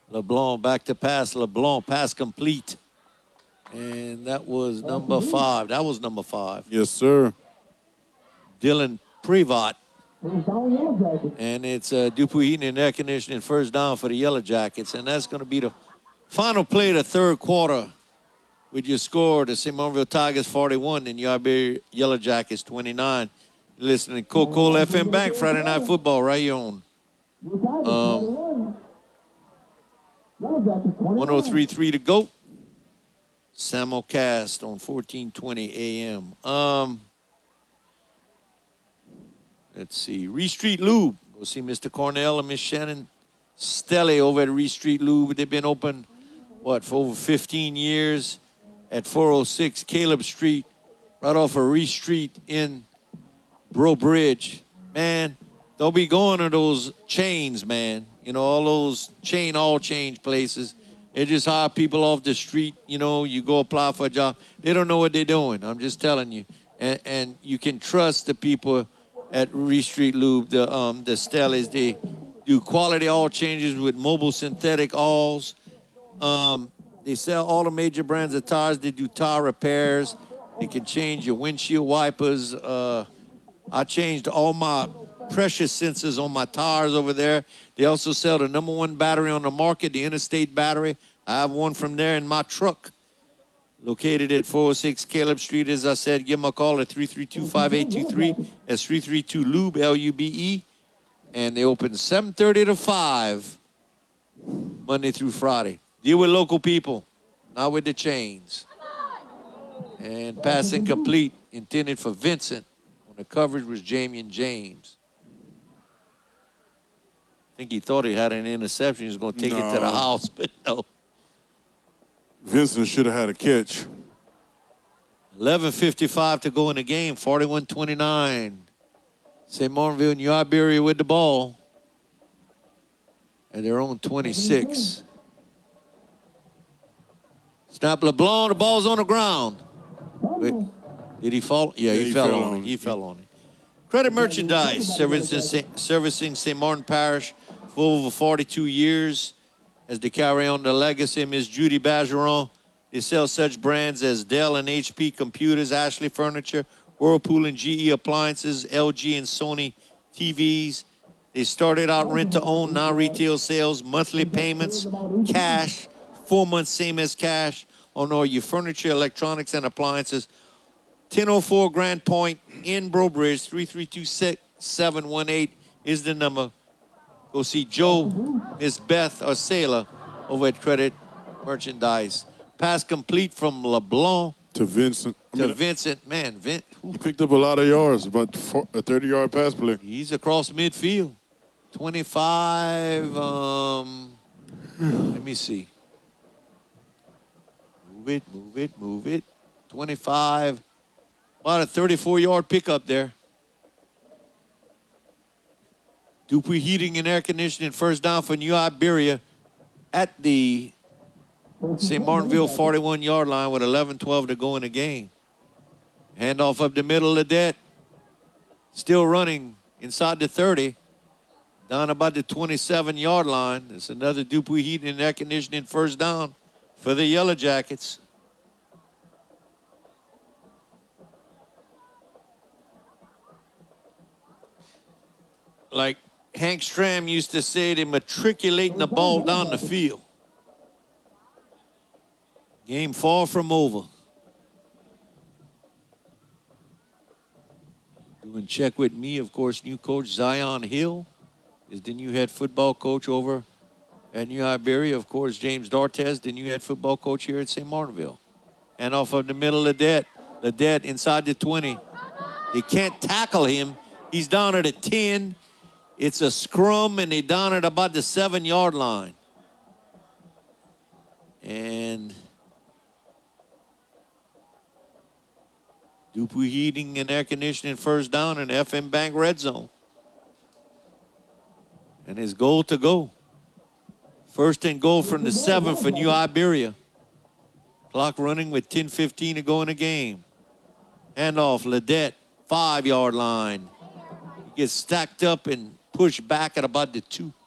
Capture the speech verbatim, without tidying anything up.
LeBlanc back to pass. LeBlanc pass complete. And that was number five. That was number five. Yes, sir. Dylan Privat. And it's uh, Dupuy Heating and Air Conditioning first down for the Yellow Jackets. And that's going to be the final play of the third quarter with your score, the Saint Martinville Tigers forty-one and your Iberia Yellow Jackets twenty-nine. You're listening to Coca-Cola F M Bank Friday Night Football right here on um, one oh three point three to go. Simulcast on fourteen twenty A M. Um, let's see. Reed Street Lube. Go see Mister Cornell and Miss Shannon Stelly over at Reed Street Lube. They've been open, what, for over fifteen years at four oh six Caleb Street, right off of Reed Street in Bro Bridge. Man, don't be going to those chains, man. You know, all those chain, all change places. They just hire people off the street. You know, you go apply for a job. They don't know what they're doing. I'm just telling you. And, and you can trust the people at Reed Street Lube, the um, the Stellies. They do quality all changes with mobile synthetic alls. Um, they sell all the major brands of tires. They do tire repairs. They can change your windshield wipers. Uh, I changed all my pressure sensors on my tires over there. They also sell the number one battery on the market, the Interstate battery. I have one from there in my truck, located at four oh six Caleb Street. As I said, give them a call at three three two, five eight two three. That's three three two Lube, L U B E. And they open seven thirty to five, Monday through Friday. Deal with local people, not with the chains. And passing complete, intended for Vincent. On the coverage was Jamie and James. I think he thought he had an interception. He was going to take No. it to the house, but no. Vincent should have had a catch. eleven fifty-five to go in the game, forty-one twenty-nine. Saint Martinville and New Iberia with the ball. And their own twenty-six. Snap LeBlanc, the ball's on the ground. Wait, did he fall? Yeah, Yeah, he, he fell, fell on on it. it. He fell on it. Credit Merchandise, servicing, servicing Saint Martin Parish for over forty-two years as they carry on the legacy of Miss Judy Bergeron. They sell such brands as Dell and H P computers, Ashley Furniture, Whirlpool and G E appliances, L G and Sony T Vs. They started out rent-to-own, now retail sales, monthly payments, cash, four months same as cash on all your furniture, electronics, and appliances. ten oh four Grand Point in Bro Bridge, three three two, six seven one eight is the number. Go see Joe, Miss Beth, or Sailor over at Credit Merchandise. Pass complete from LeBlanc To Vincent. I to mean, Vincent. Man, Vin, he picked up a lot of yards, about four, a thirty-yard pass play. he's across midfield. twenty-five, um, let me see. Move it, move it, move it. twenty-five, about a thirty-four-yard pickup there. Dupuy Heating and Air Conditioning first down for New Iberia at the Saint Martinville forty-one-yard line with eleven twelve to go in the game. Handoff up the middle of that. Still running inside the thirty. Down about the twenty-seven-yard line. It's another Dupuy Heating and Air Conditioning first down for the Yellow Jackets. Like Hank Stram used to say, they're matriculating the ball down the field. Game far from over. Doing check with me, of course, new coach Zion Hill is the new head football coach over at New Iberia. Of course, James Dartez, the new head football coach here at Saint Martinville. And off of the middle of that, Ledette inside the twenty. They can't tackle him. He's down at a ten. It's a scrum, and they down at about the seven-yard line. And Dupuy Heating and Air Conditioning first down in F M Bank red zone. And his goal to go. First and goal from the seven for New Iberia. Clock running with ten fifteen to go in the game. Handoff, Ledette, five-yard line. He gets stacked up and pushed back at about the two.